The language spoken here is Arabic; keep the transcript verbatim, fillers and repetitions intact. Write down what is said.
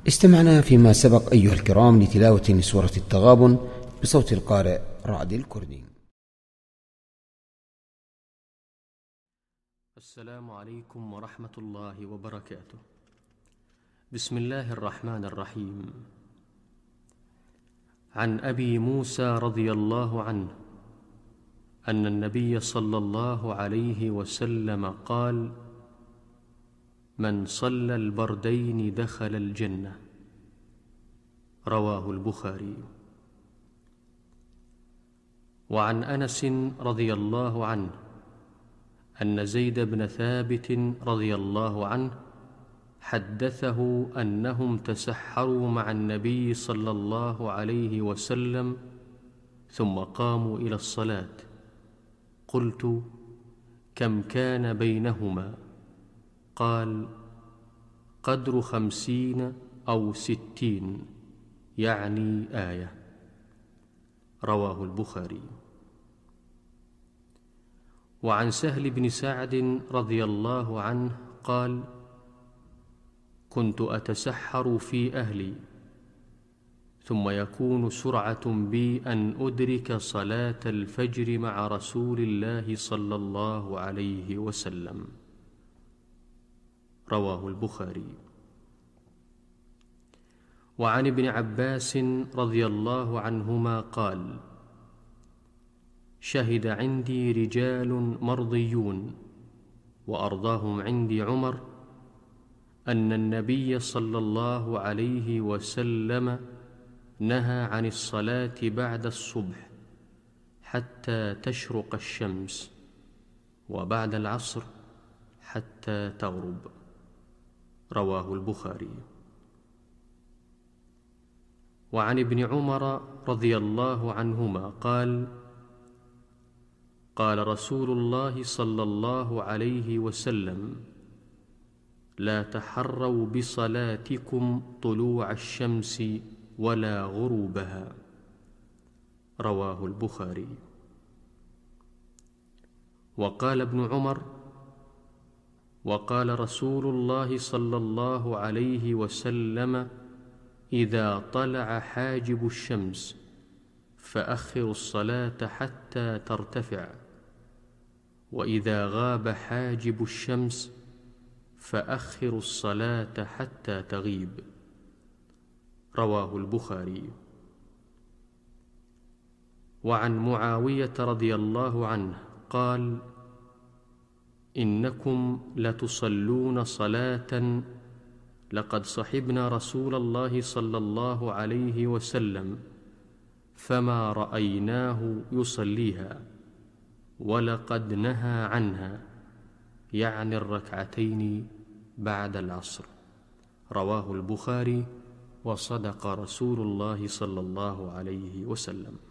استمعنا فيما سبق أيها الكرام لتلاوة لسورة التغابن بصوت القارئ رعد الكردي. السلام عليكم ورحمة الله وبركاته. بسم الله الرحمن الرحيم. عن أبي موسى رضي الله عنه أن النبي صلى الله عليه وسلم قال: من صلى البردين دخل الجنة. رواه البخاري. وعن أنس رضي الله عنه أن زيد بن ثابت رضي الله عنه حدثه أنهم تسحروا مع النبي صلى الله عليه وسلم ثم قاموا إلى الصلاة. قلت: كم كان بينهما؟ قال: قدر خمسين أو ستين، يعني آية. رواه البخاري. وعن سهل بن سعد رضي الله عنه قال: كنت أتسحر في أهلي ثم يكون سرعة بي أن أدرك صلاة الفجر مع رسول الله صلى الله عليه وسلم. رواه البخاري. وعن ابن عباس رضي الله عنهما قال: شهد عندي رجال مرضيون وأرضاهم عندي عمر أن النبي صلى الله عليه وسلم نهى عن الصلاة بعد الصبح حتى تشرق الشمس، وبعد العصر حتى تغرب. رواه البخاري. وعن ابن عمر رضي الله عنهما قال: قال رسول الله صلى الله عليه وسلم: لا تحروا بصلاتكم طلوع الشمس ولا غروبها. رواه البخاري. وقال ابن عمر: وقال رسول الله صلى الله عليه وسلم: إذا طلع حاجب الشمس فأخروا الصلاة حتى ترتفع، وإذا غاب حاجب الشمس فأخروا الصلاة حتى تغيب. رواه البخاري. وعن معاوية رضي الله عنه قال: إنكم لتصلون صلاة لقد صحبنا رسول الله صلى الله عليه وسلم فما رأيناه يصليها، ولقد نهى عنها، يعني الركعتين بعد العصر. رواه البخاري. وصدق رسول الله صلى الله عليه وسلم.